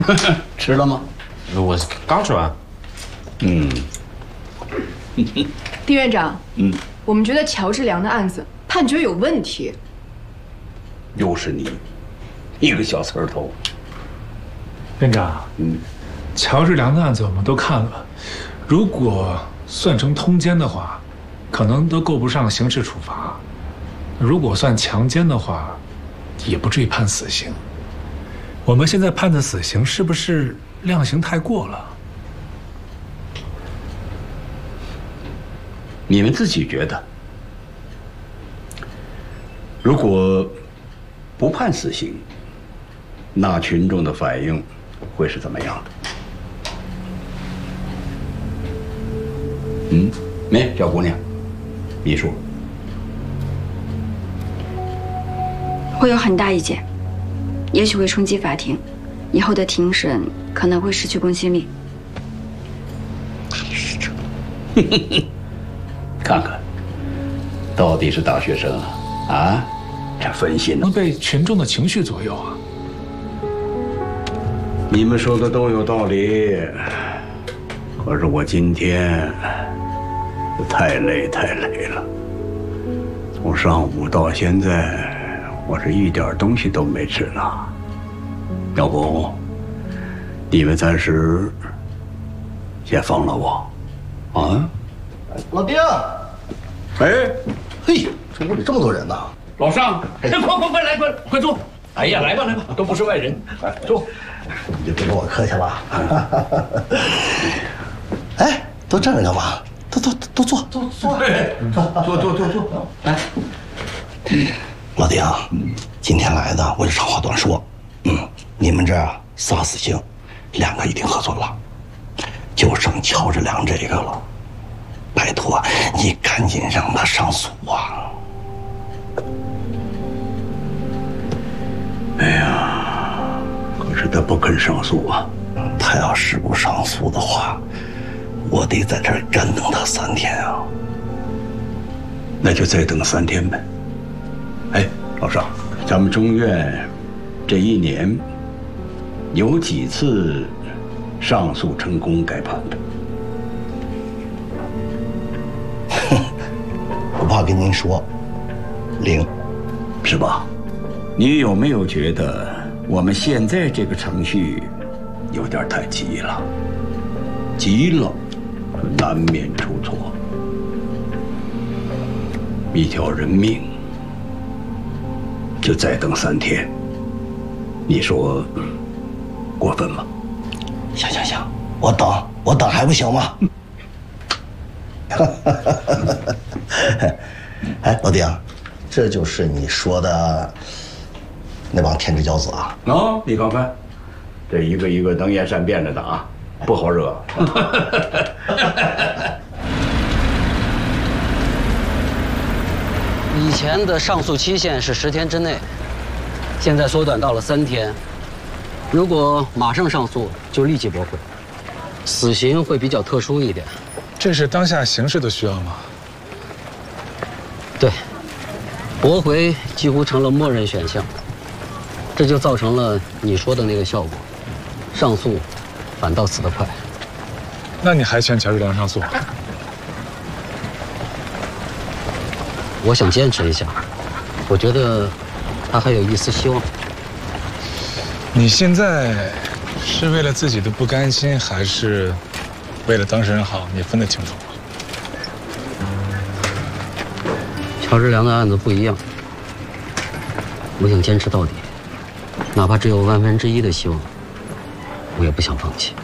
吃了吗？ 我刚吃完。 丁院长，我们觉得乔治良的案子判决有问题。 又是你，一个小刺头。 院长，乔治良的案子我们都看了，如果算成通奸的话，可能都够不上刑事处罚；如果算强奸的话，也不至于判死刑。我们现在判的死刑是不是量刑太过了？ 你们自己觉得，如果不判死刑，那群众的反应会是怎么样的？没，小姑娘，你说。 会有很大意见，也许会冲击法庭，以后的庭审可能会失去公信力。 看看，到底是大学生啊，这分析呢？ 能被群众的情绪左右啊。 你们说的都有道理，可是我今天太累了，从上午到现在，我是一点东西都没吃呢。要不，你们暂时先放了我，啊？ 老丁， 哎， 嘿，这屋里这么多人呢。 老尚，快来，快坐！哎呀，来吧，都不是外人，来坐。 你就别跟我客气了。哎，都站着干嘛？都坐。坐。来，老丁，今天来的我就长话短说。你们这仨死刑，2个已经核准了，就剩乔治良这个了。拜托你赶紧让他上诉啊！ 哎呀，可是他不肯上诉啊。 他要是不上诉的话，我得在这儿干等他3天啊。 那就再等3天呗。哎，老尚，咱们中院这1年有几次上诉成功改判的？ 不怕跟您说，0， 是吧？你有没有觉得我们现在这个程序有点太急了？急了，难免出错。一条人命，就再等3天，你说过分吗？ 行，我等还不行吗？哎，老丁，这就是你说的那帮天之骄子啊！ 你看看，这一个一个能言善辩着的啊，不好惹。 以前的上诉期限是10天之内，现在缩短到了3天。如果马上上诉，就立即驳回。死刑会比较特殊一点。 这是当下形势的需要吗？ 对，驳回几乎成了默认选项，这就造成了你说的那个效果，上诉反倒死得快。 那你还劝乔治良上诉？ 我想坚持一下，我觉得他还有一丝希望。 你现在是为了自己的不甘心，还是为了当事人好？你分得清楚吗？ 乔治良的案子不一样，我想坚持到底，哪怕只有1/1000的希望，我也不想放弃。